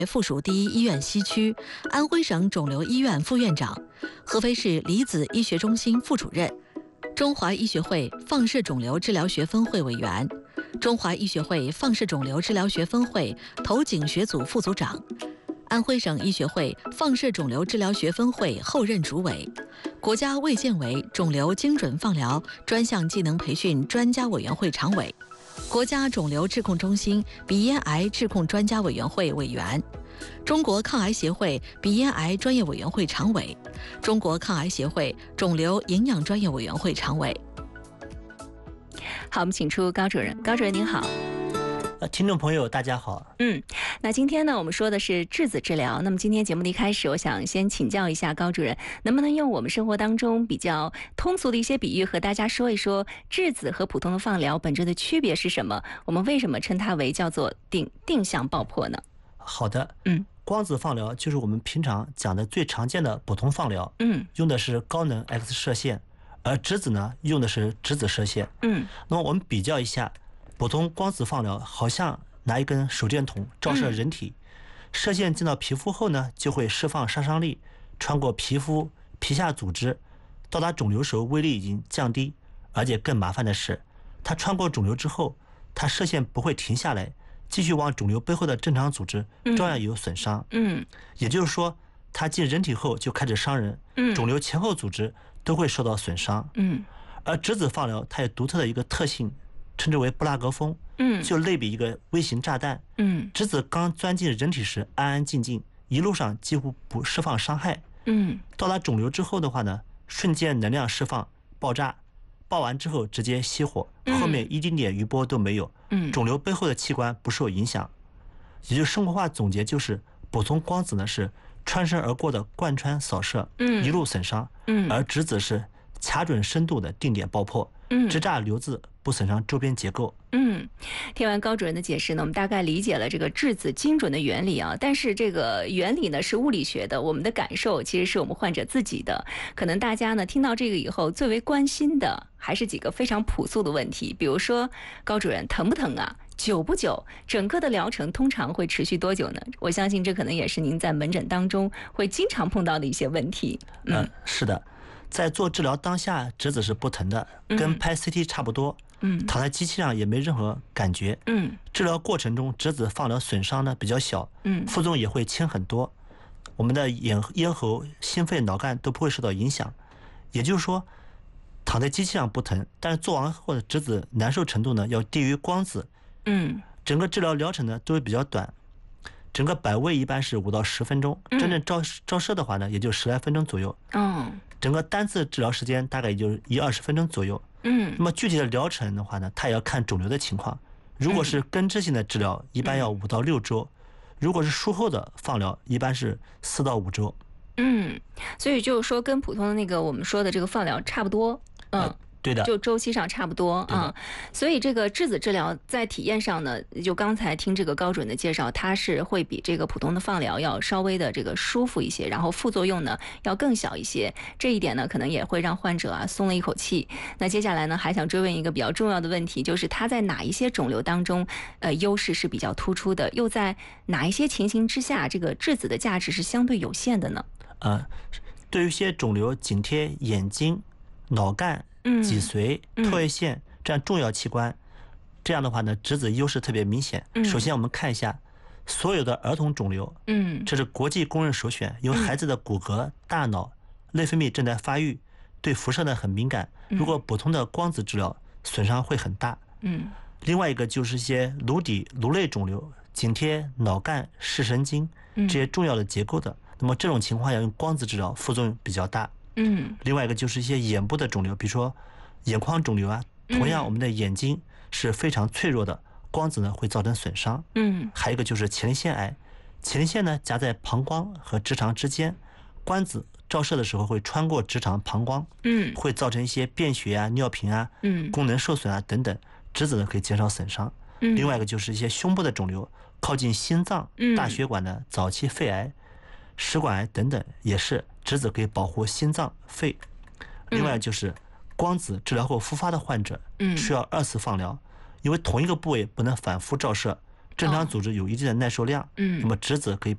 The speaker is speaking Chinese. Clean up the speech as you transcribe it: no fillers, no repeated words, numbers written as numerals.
附属第一医院西区，安徽省肿瘤医院副院长，合肥市离子医学中心副主任，中华医学会放射肿瘤治疗学分会委员，中华医学会放射肿瘤治疗学分会头颈学组副组长，安徽省医学会放射肿瘤治疗学分会后任主委，国家卫健委肿瘤精准放疗专项技能培训专家委员会常委，国家肿瘤治控中心鼻咽癌治控专家委员会委员，中国抗癌协会鼻咽癌专业委员会常委，中国抗癌协会肿瘤营养专业委员会常委。 好，我们请出高主任。高主任您好。 听众朋友大家好。 那今天呢，我们说的是质子治疗。那么今天节目的一开始，我想先请教一下高主任，能不能用我们生活当中比较通俗的一些比喻和大家说一说质子和普通的放疗本质的区别是什么？我们为什么称它为叫做定向爆破呢？ 好的，光子放疗就是我们平常讲的最常见的普通放疗，用的是高能 X 射线，而质子呢用的是质子射线，那么我们比较一下，普通光子放疗好像拿一根手电筒照射人体，射线进到皮肤后呢，就会释放杀伤力，穿过皮肤皮下组织，到达肿瘤时候威力已经降低，而且更麻烦的是，它穿过肿瘤之后，它射线不会停下来，继续往肿瘤背后的正常组织照样有损伤。也就是说，它进人体后就开始伤人，肿瘤前后组织都会受到损伤。而质子放疗它有独特的一个特性，称之为布拉格风，就类比一个微型炸弹。质子刚钻进人体时安安静静，一路上几乎不释放伤害。到达肿瘤之后的话呢，瞬间能量释放，爆炸，爆完之后直接熄火，后面一丁点余波都没有。肿瘤背后的器官不受影响。也就是生活化总结就是，普通光子呢是穿身而过的贯穿扫射，一路损伤，而质子是卡准深度的定点爆破，直炸瘤子，不损伤周边结构。 听完高主任的解释呢，我们大概理解了这个质子精准的原理啊。但是这个原理呢是物理学的，我们的感受其实是我们患者自己的。可能大家呢听到这个以后，最为关心的还是几个非常朴素的问题，比如说高主任疼不疼啊？久不久？整个的疗程通常会持续多久呢？我相信这可能也是您在门诊当中会经常碰到的一些问题。 是的，在做治疗当下，质子是不疼的，跟拍 CT 差不多。躺在机器上也没任何感觉。治疗过程中质子放疗损伤呢比较小，副作用也会轻很多。我们的咽喉、心肺、脑干都不会受到影响。也就是说，躺在机器上不疼，但是做完后的质子难受程度呢要低于光子。整个治疗疗程呢都会比较短，整个摆位一般是5到10分钟，真正照射的话呢也就10来分钟左右。整个单次治疗时间大概也就20分钟左右。那么具体的疗程的话呢，它也要看肿瘤的情况。如果是根治性的治疗，一般要5到6周；如果是术后的放疗，一般是4到5周。 所以就是说跟普通的那个我们说的这个放疗差不多。 对的， 就周期上差不多啊。所以这个质子治疗在体验上呢，就刚才听这个高主任的介绍，它是会比这个普通的放疗要稍微的这个舒服一些，然后副作用呢要更小一些。这一点呢，可能也会让患者松了一口气。那接下来呢，还想追问一个比较重要的问题，就是它在哪一些肿瘤当中，优势是比较突出的，又在哪一些情形之下，这个质子的价值是相对有限的呢？ 对于一些肿瘤紧贴眼睛、脑干、脊髓、唾液腺这样重要器官，这样的话呢，质子优势特别明显。首先我们看一下所有的儿童肿瘤，这是国际公认首选，因为孩子的骨骼、大脑、内分泌正在发育，对辐射呢很敏感，如果普通的光子治疗损伤会很大。另外一个就是一些颅底、颅内肿瘤，紧贴脑干、视神经这些重要的结构的，那么这种情况要用光子治疗，副作用比较大。另外一个就是一些眼部的肿瘤，比如说眼眶肿瘤啊，同样我们的眼睛是非常脆弱的，光子呢会造成损伤。还有一个就是前列腺癌，前列腺呢夹在膀胱和直肠之间，光子照射的时候会穿过直肠、膀胱，会造成一些便血啊、尿频啊、功能受损啊等等，质子呢可以减少损伤。另外一个就是一些胸部的肿瘤，靠近心脏、大血管的早期肺癌、食管癌等等，也是质子可以保护心脏、肺。另外就是光子治疗后复发的患者，需要2次放疗，因为同一个部位不能反复照射，正常组织有一定的耐受量，那么质子可以